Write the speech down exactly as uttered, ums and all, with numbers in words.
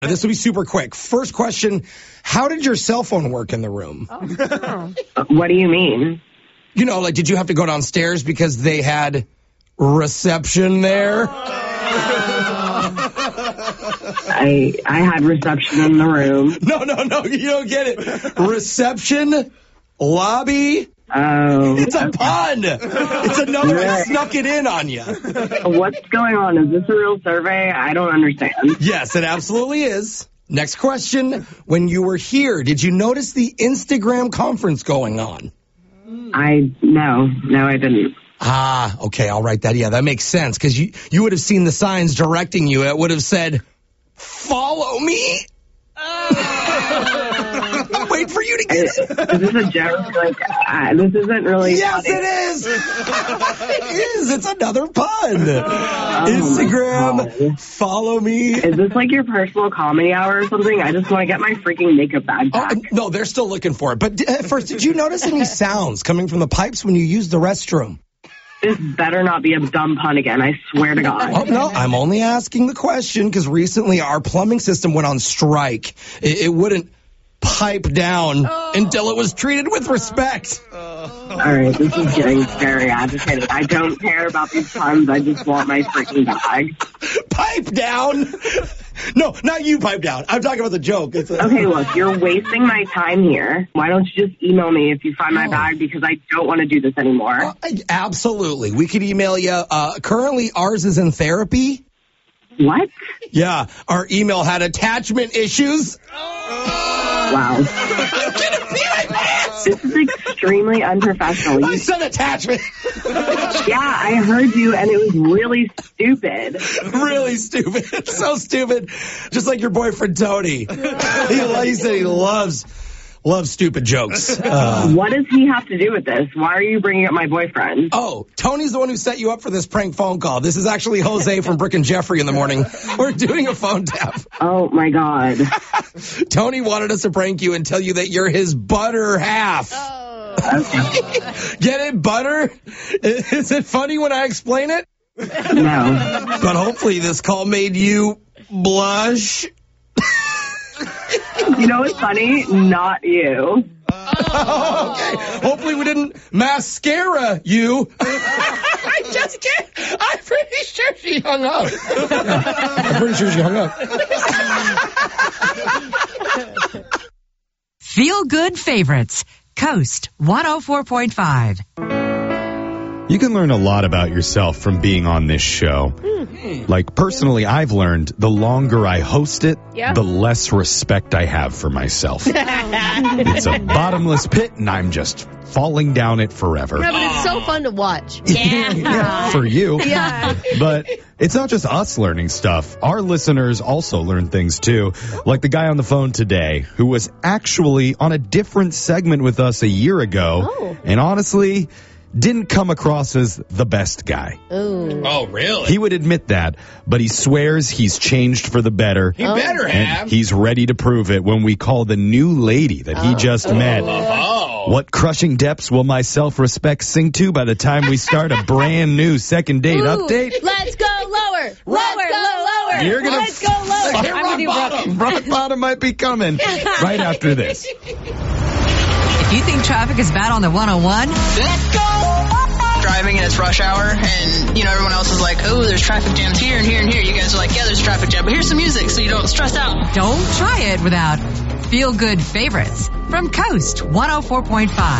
This will be super quick. First question, how did your cell phone work in the room? Oh. What do you mean? You know, like, did you have to go downstairs because they had reception there? I I had reception in the room. No, no, no, you don't get it. Reception, lobby. Oh. It's a pun. It's another, I snuck it in on you. What's going on? Is this a real survey? I don't understand. Yes, it absolutely is. Next question. When you were here, did you notice the Instagram conference going on? I, no, no, I didn't. Ah, okay, I'll write that. Yeah, that makes sense, because you, you would have seen the signs directing you. It would have said, follow me. Wait for you to get it. Is this a joke? Like, uh, this isn't really Yes, funny. it is. It is. It's another pun. Oh, Instagram, follow me. Is this like your personal comedy hour or something? I just want to get my freaking makeup bag back. Oh, no, they're still looking for it. But uh, first, did you notice any sounds coming from the pipes when you used the restroom? This better not be a dumb pun again. I swear to God. Oh, no, I'm only asking the question because recently our plumbing system went on strike. It, it wouldn't pipe down oh. until it was treated with respect. All right, this is getting very agitated. I don't care about these puns. I just want my freaking bag. Pipe down? No, not you pipe down. I'm talking about the joke. It's a- okay, look, you're wasting my time here. Why don't you just email me if you find my oh. bag, because I don't want to do this anymore. Uh, absolutely. We could email you. Uh, currently, ours is in therapy. What? Yeah, our email had attachment issues. Wow. I'm gonna pee my pants. This is extremely unprofessional. I said attachment. Yeah, I heard you, and it was really stupid. Really stupid. So stupid. Just like your boyfriend, Tony. He, he said he loves, loves stupid jokes. Uh, what does he have to do with this? Why are you bringing up my boyfriend? Oh, Tony's the one who set you up for this prank phone call. This is actually Jose from Brick and Jeffrey in the morning. We're doing a phone tap. Oh, my God. Tony wanted us to prank you and tell you that you're his butter half. Oh. Okay. Get it, butter? Is it funny when I explain it? No. But hopefully this call made you blush. You know what's funny? Not you. Oh, okay. Hopefully we didn't mascara you. I just can't. I'm pretty sure she hung up. I'm pretty sure she hung up. Feel Good Favorites. Coast one oh four point five. You can learn a lot about yourself from being on this show. Mm. Like, personally, I've learned the longer I host it, yep. the less respect I have for myself. It's a bottomless pit, and I'm just falling down it forever. No, but it's so fun to watch. Yeah. Yeah, for you. Yeah. But it's not just us learning stuff. Our listeners also learn things, too. Like the guy on the phone today, who was actually on a different segment with us a year ago. Oh. And honestly, didn't come across as the best guy. Ooh. Oh, really? He would admit that, but he swears he's changed for the better. He oh. better have. And he's ready to prove it when we call the new lady that he just oh. met. Oh. What crushing depths will my self-respect sing to by the time we start a brand new second date Ooh. update? Let's go lower. Let's lower, go lower. You're gonna Let's go lower. Rock, I'm with you, bottom. Rock bottom might be coming right after this. If you think traffic is bad on the one oh one, let's go! Driving and it's rush hour, and, you know, everyone else is like, oh, there's traffic jams here and here and here. You guys are like, yeah, there's traffic jam, but here's some music so you don't stress out. Don't try it without Feel Good Favorites from Coast one oh four point five.